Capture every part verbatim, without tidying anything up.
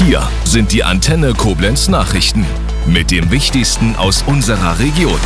Hier sind die Antenne Koblenz Nachrichten mit dem Wichtigsten aus unserer Region.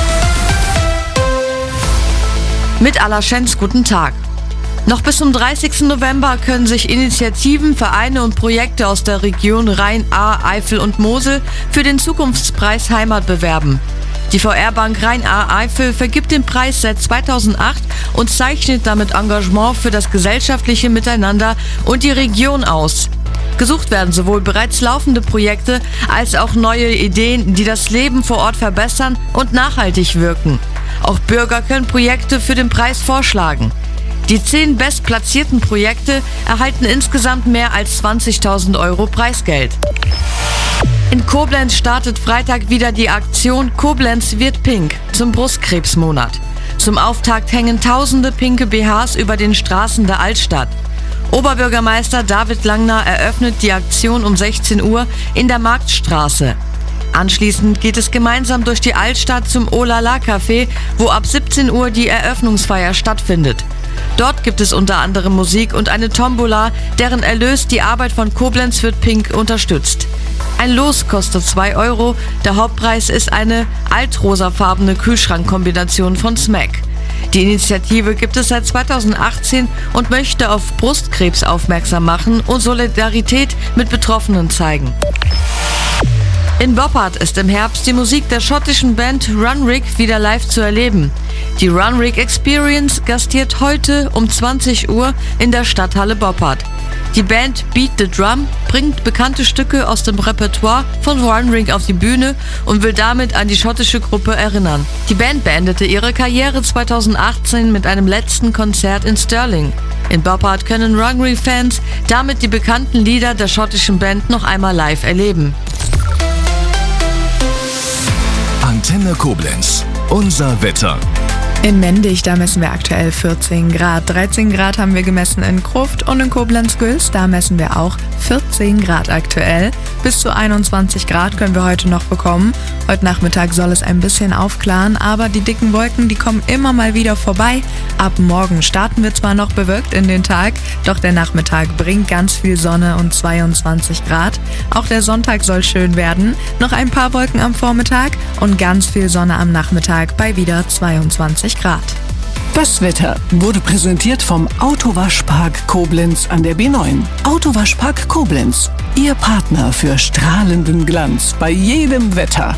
Mit Alaschenz, guten Tag. Noch bis zum dreißigsten November können sich Initiativen, Vereine und Projekte aus der Region Rhein-Ahr, Eifel und Mosel für den Zukunftspreis Heimat bewerben. Die V R-Bank Rhein-Ahr-Eifel vergibt den Preis seit zweitausendacht und zeichnet damit Engagement für das gesellschaftliche Miteinander und die Region aus. Gesucht werden sowohl bereits laufende Projekte als auch neue Ideen, die das Leben vor Ort verbessern und nachhaltig wirken. Auch Bürger können Projekte für den Preis vorschlagen. Die zehn bestplatzierten Projekte erhalten insgesamt mehr als zwanzigtausend Euro Preisgeld. In Koblenz startet Freitag wieder die Aktion Koblenz wird pink zum Brustkrebsmonat. Zum Auftakt hängen tausende pinke B Hs über den Straßen der Altstadt. Oberbürgermeister David Langner eröffnet die Aktion um sechzehn Uhr in der Marktstraße. Anschließend geht es gemeinsam durch die Altstadt zum Oh-La-La-Café, wo ab siebzehn Uhr die Eröffnungsfeier stattfindet. Dort gibt es unter anderem Musik und eine Tombola, deren Erlös die Arbeit von Koblenz wird pink unterstützt. Ein Los kostet zwei Euro, der Hauptpreis ist eine altrosafarbene Kühlschrankkombination von Smack. Die Initiative gibt es seit zweitausendachtzehn und möchte auf Brustkrebs aufmerksam machen und Solidarität mit Betroffenen zeigen. In Boppard ist im Herbst die Musik der schottischen Band Runrig wieder live zu erleben. Die Runrig Experience gastiert heute um zwanzig Uhr in der Stadthalle Boppard. Die Band Beat the Drum bringt bekannte Stücke aus dem Repertoire von Runrig auf die Bühne und will damit an die schottische Gruppe erinnern. Die Band beendete ihre Karriere zweitausendachtzehn mit einem letzten Konzert in Stirling. In Boppard können Runrig-Fans damit die bekannten Lieder der schottischen Band noch einmal live erleben. Antenne Koblenz, unser Wetter. In Mendig, da messen wir aktuell vierzehn Grad. dreizehn Grad haben wir gemessen in Gruft und in Koblenz-Güls, da messen wir auch vierzehn Grad aktuell. Bis zu einundzwanzig Grad können wir heute noch bekommen. Heute Nachmittag soll es ein bisschen aufklaren, aber die dicken Wolken, die kommen immer mal wieder vorbei. Ab morgen starten wir zwar noch bewölkt in den Tag, doch der Nachmittag bringt ganz viel Sonne und zweiundzwanzig Grad. Auch der Sonntag soll schön werden. Noch ein paar Wolken am Vormittag und ganz viel Sonne am Nachmittag bei wieder zweiundzwanzig Grad. Das Wetter wurde präsentiert vom Autowaschpark Koblenz an der B neun. Autowaschpark Koblenz, Ihr Partner für strahlenden Glanz bei jedem Wetter.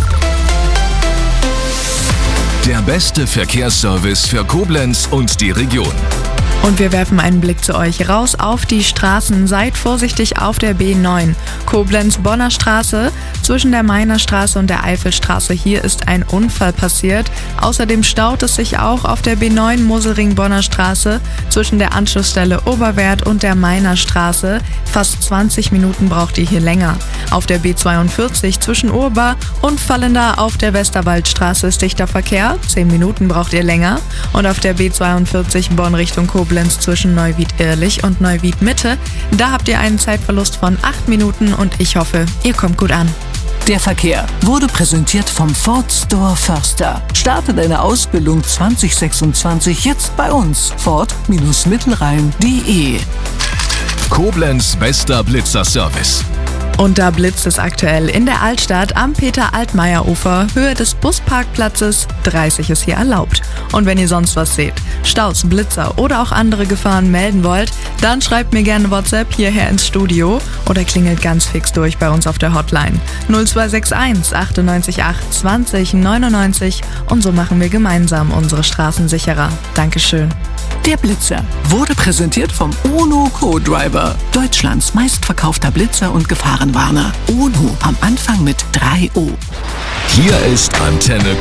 Der beste Verkehrsservice für Koblenz und die Region. Und wir werfen einen Blick zu euch raus auf die Straßen. Seid vorsichtig auf der B neun. Koblenz-Bonner Straße zwischen der Mainer Straße und der Eifelstraße. Hier ist ein Unfall passiert. Außerdem staut es sich auch auf der B neun Moselring-Bonner Straße zwischen der Anschlussstelle Oberwert und der Mainer Straße. Fast zwanzig Minuten braucht ihr hier länger. Auf der B zweiundvierzig zwischen Urbar und Fallenda auf der Westerwaldstraße ist dichter Verkehr. zehn Minuten braucht ihr länger. Und auf der B zweiundvierzig Bonn Richtung Koblenz zwischen Neuwied-Irlich und Neuwied-Mitte. Da habt ihr einen Zeitverlust von acht Minuten und ich hoffe, ihr kommt gut an. Der Verkehr wurde präsentiert vom Ford Store Förster. Starte deine Ausbildung zwanzig sechsundzwanzig jetzt bei uns. Ford-Mittelrhein punkt de. Koblenz bester Blitzer-Service. Und da blitzt es aktuell in der Altstadt am Peter-Altmaier-Ufer, Höhe des Busparkplatzes. dreißig ist hier erlaubt. Und wenn ihr sonst was seht, Staus, Blitzer oder auch andere Gefahren melden wollt, dann schreibt mir gerne WhatsApp hierher ins Studio oder klingelt ganz fix durch bei uns auf der Hotline null zwei sechs eins achtundneunzig acht zwanzig neunundneunzig und so machen wir gemeinsam unsere Straßen sicherer. Dankeschön. Der Blitzer wurde präsentiert vom Uno Co-Driver, Deutschlands meistverkaufter Blitzer und Gefahrenwarner. Uno am Anfang mit drei O. Hier ist Antenne